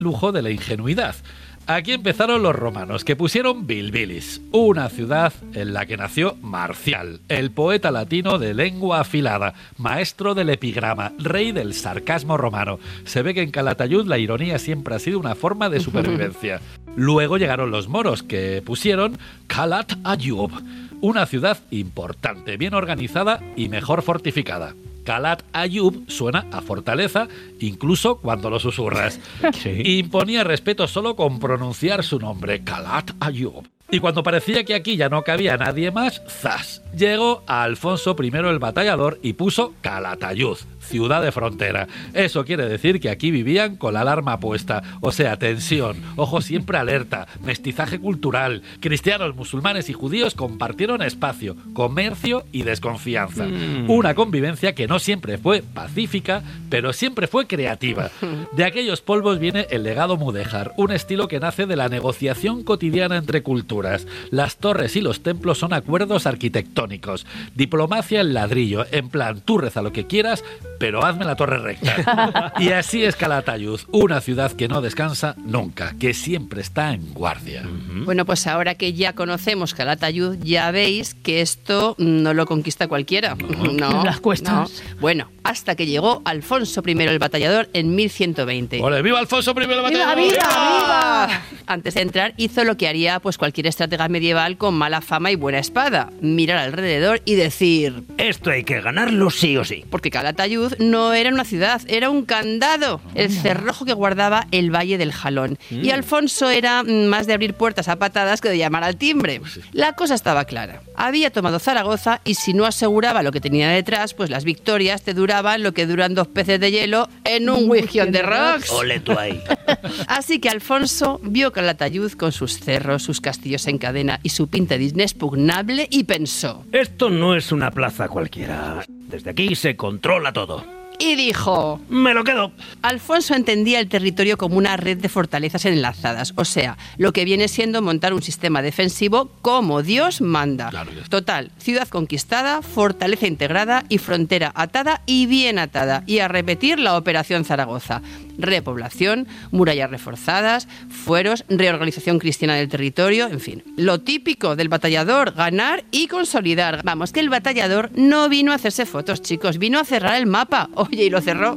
lujo de la ingenuidad. Aquí empezaron los romanos, que pusieron Bilbilis, una ciudad en la que nació Marcial, el poeta latino de lengua afilada, maestro del epigrama, rey del sarcasmo romano. Se ve que en Calatayud la ironía siempre ha sido una forma de supervivencia. Luego llegaron los moros, que pusieron Calatayud, una ciudad importante, bien organizada y mejor fortificada. Calatayud suena a fortaleza, incluso cuando lo susurras. Sí. Imponía respeto solo con pronunciar su nombre, Calatayud. Y cuando parecía que aquí ya no cabía nadie más, ¡zas! Llegó a Alfonso I el Batallador y puso Calatayud, ciudad de frontera. Eso quiere decir que aquí vivían con la alarma puesta, o sea, tensión, ojo siempre alerta, mestizaje cultural. Cristianos, musulmanes y judíos compartieron espacio, comercio y desconfianza. Una convivencia que no siempre fue pacífica, pero siempre fue creativa. De aquellos polvos viene el legado mudéjar, un estilo que nace de la negociación cotidiana entre culturas. Las torres y los templos son acuerdos arquitectónicos. Diplomacia en ladrillo, en plan, tú reza lo que quieras, pero hazme la torre recta. Y así es Calatayud, una ciudad que no descansa nunca, que siempre está en guardia. Bueno, pues ahora que ya conocemos Calatayud, ya veis que esto no lo conquista cualquiera. No, las cuestas. No. Bueno, hasta que llegó Alfonso I el Batallador en 1120. ¡Ole, viva Alfonso I el Batallador! ¡Viva, viva, viva! Antes de entrar, hizo lo que haría pues cualquier estratega medieval con mala fama y buena espada: mirar alrededor y decir: esto hay que ganarlo sí o sí. Porque Calatayud no era una ciudad, era un candado, el cerrojo que guardaba el Valle del Jalón. Y Alfonso era más de abrir puertas a patadas que de llamar al timbre. La cosa estaba clara. Había tomado Zaragoza y si no aseguraba lo que tenía detrás, pues las victorias te duraban lo que duran 2 peces de hielo en un whisky on the rocks. Ole tú ahí. Así que Alfonso vio Calatayud con sus cerros, sus castillos en cadena y su pinta de inexpugnable y pensó: esto no es una plaza cualquiera. Desde aquí se controla todo. Y dijo: me lo quedo. Alfonso entendía el territorio como una red de fortalezas enlazadas, o sea, lo que viene siendo montar un sistema defensivo como Dios manda. Claro. Total, ciudad conquistada, fortaleza integrada y frontera atada y bien atada. Y a repetir la Operación Zaragoza. Repoblación, murallas reforzadas, fueros, reorganización cristiana del territorio, en fin. Lo típico del batallador, ganar y consolidar. Vamos, que el batallador no vino a hacerse fotos, chicos, vino a cerrar el mapa. Oye, y lo cerró.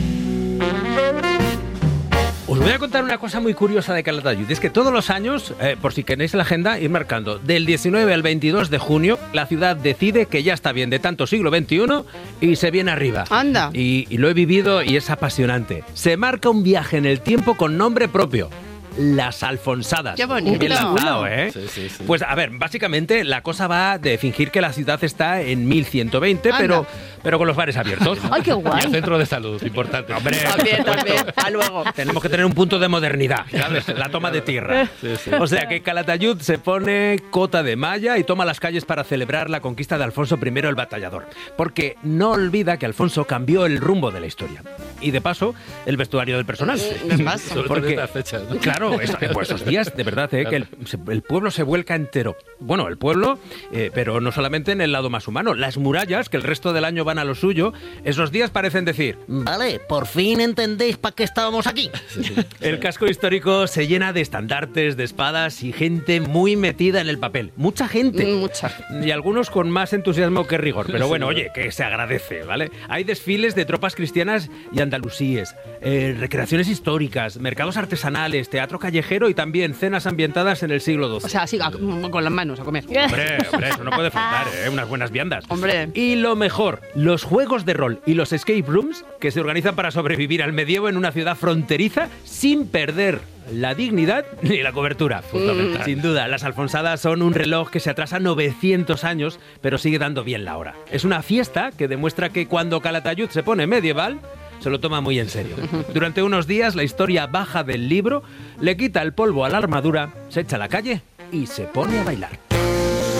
Os voy a contar una cosa muy curiosa de Calatayud. Es que todos los años, por si queréis la agenda, ir marcando. Del 19 al 22 de junio, la ciudad decide que ya está bien de tanto siglo XXI y se viene arriba. Anda. Y lo he vivido y es apasionante. Se marca un viaje en el tiempo con nombre propio: las Alfonsadas. ¡Qué bonito! Bien lanzado, ¿eh? Sí. Pues a ver, básicamente la cosa va de fingir que la ciudad está en 1120, pero con los bares abiertos. ¡Ay, qué Y guay! el centro de salud, importante. Hombre, También. A luego. tenemos que tener un punto de modernidad, ¿sabes? La toma de tierra. Sí. O sea que Calatayud se pone cota de malla y toma las calles para celebrar la conquista de Alfonso I el Batallador. Porque no olvida que Alfonso cambió el rumbo de la historia. Y de paso, el vestuario del personal. Sobre todo en estas fechas, ¿no? Claro, pues esos días, de verdad, que el pueblo se vuelca entero. Bueno, el pueblo, pero no solamente en el lado más humano. Las murallas, que el resto del año van a lo suyo, esos días parecen decir: vale, por fin entendéis para qué estábamos aquí. el casco histórico se llena de estandartes, de espadas y gente muy metida en el papel. Mucha gente. Mucha. Y algunos con más entusiasmo que rigor. Pero bueno, oye, que se agradece, ¿vale? Hay desfiles de tropas cristianas y andalusíes, recreaciones históricas, mercados artesanales, teatro callejero y también cenas ambientadas en el siglo XII. O sea, así, con las manos a comer. Hombre, eso no puede faltar, unas buenas viandas. Hombre. Y lo mejor, los juegos de rol y los escape rooms que se organizan para sobrevivir al medievo en una ciudad fronteriza sin perder la dignidad ni la cobertura. Sin duda, las Alfonsadas son un reloj que se atrasa 900 años, pero sigue dando bien la hora. Es una fiesta que demuestra que cuando Calatayud se pone medieval, se lo toma muy en serio. Durante unos días la historia baja del libro, le quita el polvo a la armadura, se echa a la calle y se pone a bailar.